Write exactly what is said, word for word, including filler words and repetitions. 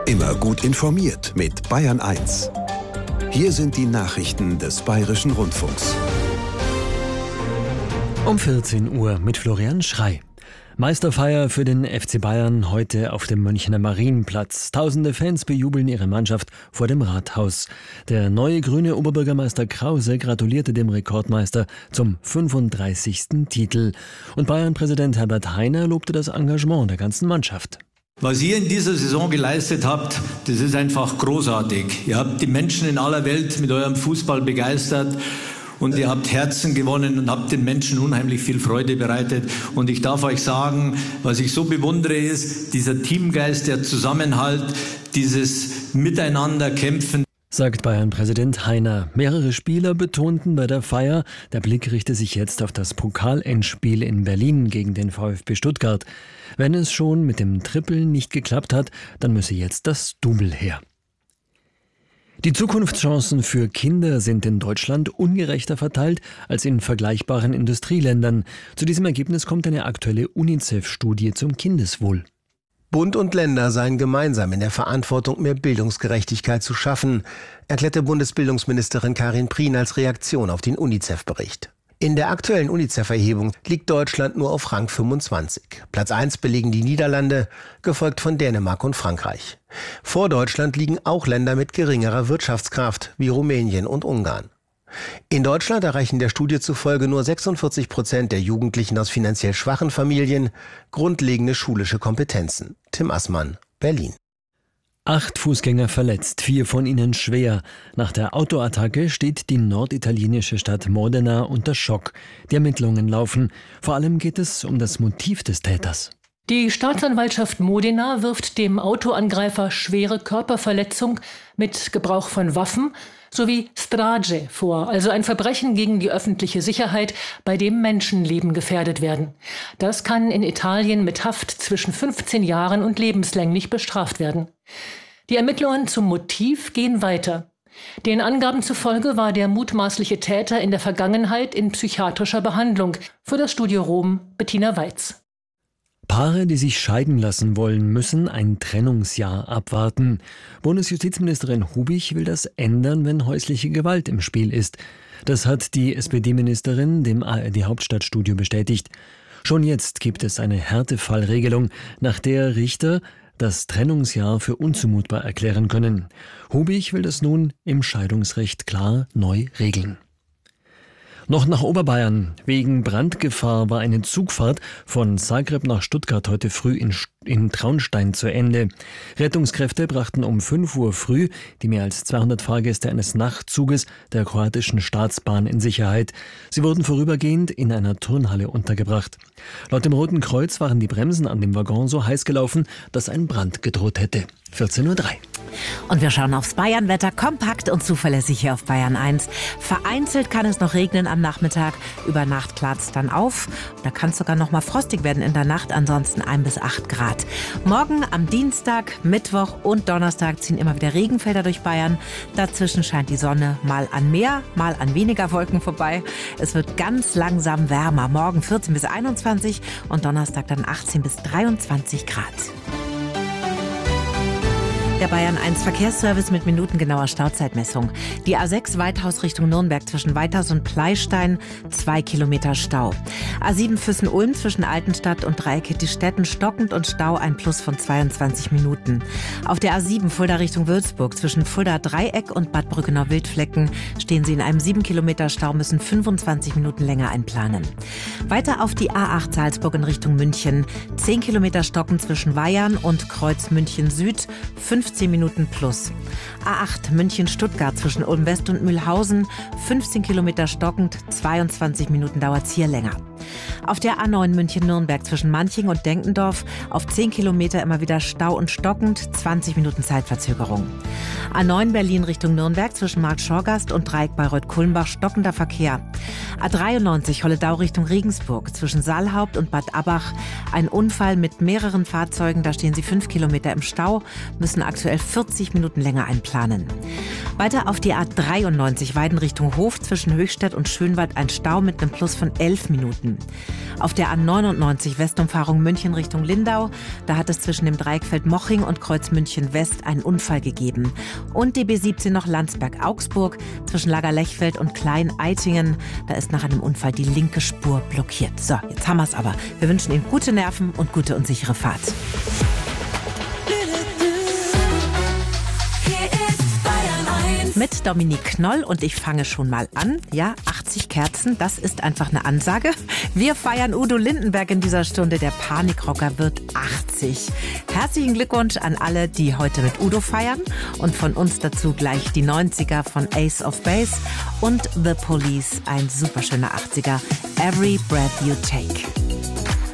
Immer gut informiert mit Bayern eins. Hier sind die Nachrichten des Bayerischen Rundfunks. Um vierzehn Uhr mit Florian Schrey. Meisterfeier für den F C Bayern heute auf dem Münchner Marienplatz. Tausende Fans bejubeln ihre Mannschaft vor dem Rathaus. Der neue grüne Oberbürgermeister Krause gratulierte dem Rekordmeister zum fünfunddreißigsten Titel. Und Bayern-Präsident Herbert Hainer lobte das Engagement der ganzen Mannschaft. Was ihr in dieser Saison geleistet habt, das ist einfach großartig. Ihr habt die Menschen in aller Welt mit eurem Fußball begeistert. Und ihr habt Herzen gewonnen und habt den Menschen unheimlich viel Freude bereitet. Und ich darf euch sagen, was ich so bewundere, ist dieser Teamgeist, der Zusammenhalt, dieses Miteinander-Kämpfen. Sagt Bayern-Präsident Hainer. Mehrere Spieler betonten bei der Feier, der Blick richte sich jetzt auf das Pokalendspiel in Berlin gegen den VfB Stuttgart. Wenn es schon mit dem Triple nicht geklappt hat, dann müsse jetzt das Double her. Die Zukunftschancen für Kinder sind in Deutschland ungerechter verteilt als in vergleichbaren Industrieländern. Zu diesem Ergebnis kommt eine aktuelle UNICEF-Studie zum Kindeswohl. Bund und Länder seien gemeinsam in der Verantwortung, mehr Bildungsgerechtigkeit zu schaffen, erklärte Bundesbildungsministerin Karin Prien als Reaktion auf den UNICEF-Bericht. In der aktuellen UNICEF-Erhebung liegt Deutschland nur auf Rang fünfundzwanzig. Platz eins belegen die Niederlande, gefolgt von Dänemark und Frankreich. Vor Deutschland liegen auch Länder mit geringerer Wirtschaftskraft, wie Rumänien und Ungarn. In Deutschland erreichen der Studie zufolge nur sechsundvierzig Prozent der Jugendlichen aus finanziell schwachen Familien grundlegende schulische Kompetenzen. Tim Assmann, Berlin. Acht Fußgänger verletzt, vier von ihnen schwer. Nach der Autoattacke steht die norditalienische Stadt Modena unter Schock. Die Ermittlungen laufen. Vor allem geht es um das Motiv des Täters. Die Staatsanwaltschaft Modena wirft dem Autoangreifer schwere Körperverletzung mit Gebrauch von Waffen sowie Strage vor, also ein Verbrechen gegen die öffentliche Sicherheit, bei dem Menschenleben gefährdet werden. Das kann in Italien mit Haft zwischen fünfzehn Jahren und lebenslänglich bestraft werden. Die Ermittlungen zum Motiv gehen weiter. Den Angaben zufolge war der mutmaßliche Täter in der Vergangenheit in psychiatrischer Behandlung. Für das Studio Rom Bettina Weiz. Paare, die sich scheiden lassen wollen, müssen ein Trennungsjahr abwarten. Bundesjustizministerin Hubich will das ändern, wenn häusliche Gewalt im Spiel ist. Das hat die S P D-Ministerin dem A R D-Hauptstadtstudio bestätigt. Schon jetzt gibt es eine Härtefallregelung, nach der Richter das Trennungsjahr für unzumutbar erklären können. Hubich will das nun im Scheidungsrecht klar neu regeln. Noch nach Oberbayern. Wegen Brandgefahr war eine Zugfahrt von Zagreb nach Stuttgart heute früh in, in Traunstein zu Ende. Rettungskräfte brachten um fünf Uhr früh die mehr als zweihundert Fahrgäste eines Nachtzuges der kroatischen Staatsbahn in Sicherheit. Sie wurden vorübergehend in einer Turnhalle untergebracht. Laut dem Roten Kreuz waren die Bremsen an dem Waggon so heiß gelaufen, dass ein Brand gedroht hätte. vierzehn Uhr drei. Und wir schauen aufs Bayernwetter, kompakt und zuverlässig hier auf Bayern eins. Vereinzelt kann es noch regnen am Nachmittag, über Nacht klart es dann auf. Da kann es sogar noch mal frostig werden in der Nacht, ansonsten ein bis acht Grad. Morgen am Dienstag, Mittwoch und Donnerstag ziehen immer wieder Regenfelder durch Bayern. Dazwischen scheint die Sonne mal an mehr, mal an weniger Wolken vorbei. Es wird ganz langsam wärmer. Morgen vierzehn bis einundzwanzig und Donnerstag dann achtzehn bis dreiundzwanzig Grad. Der Bayern eins Verkehrsservice mit minutengenauer Stauzeitmessung. Die A sechs Weithaus Richtung Nürnberg zwischen Weithaus und Pleistein, zwei Kilometer Stau. A sieben Füssen-Ulm zwischen Altenstadt und Dreieckittistetten stockend und Stau, ein Plus von zweiundzwanzig Minuten. Auf der A sieben Fulda Richtung Würzburg zwischen Fulda Dreieck und Bad Brückenau-Wildflecken stehen Sie in einem sieben Kilometer Stau, müssen fünfundzwanzig Minuten länger einplanen. Weiter auf die A acht Salzburg in Richtung München. zehn Kilometer stocken zwischen Weyarn und Kreuz München Süd, fünfzehn Minuten plus. A acht München-Stuttgart zwischen Ulm West und Mühlhausen, fünfzehn Kilometer stockend, zweiundzwanzig Minuten dauert's hier länger. Auf der A neun München-Nürnberg zwischen Manching und Denkendorf auf zehn Kilometer immer wieder Stau und stockend, zwanzig Minuten Zeitverzögerung. A neun Berlin Richtung Nürnberg zwischen Markt-Schorgast und Dreieck Bayreuth-Kulmbach stockender Verkehr. A dreiundneunzig Holledau Richtung Regensburg zwischen Saalhaupt und Bad Abbach. Ein Unfall mit mehreren Fahrzeugen, da stehen Sie fünf Kilometer im Stau, müssen aktuell aktuell vierzig Minuten länger einplanen. Weiter auf die A dreiundneunzig Weiden Richtung Hof zwischen Höchstadt und Schönwald ein Stau mit einem Plus von elf Minuten. Auf der A neunundneunzig Westumfahrung München Richtung Lindau, da hat es zwischen dem Dreieckfeld Moching und Kreuz München West einen Unfall gegeben. Und die B siebzehn noch Landsberg-Augsburg zwischen Lagerlechfeld und Klein-Eitingen, da ist nach einem Unfall die linke Spur blockiert. So, jetzt haben wir es aber. Wir wünschen Ihnen gute Nerven und gute und sichere Fahrt. Mit Dominique Knoll und ich fange schon mal an. Ja, achtzig Kerzen, das ist einfach eine Ansage. Wir feiern Udo Lindenberg in dieser Stunde. Der Panikrocker wird achtzig. Herzlichen Glückwunsch an alle, die heute mit Udo feiern. Und von uns dazu gleich die neunziger von Ace of Base und The Police. Ein superschöner achtziger. Every Breath You Take.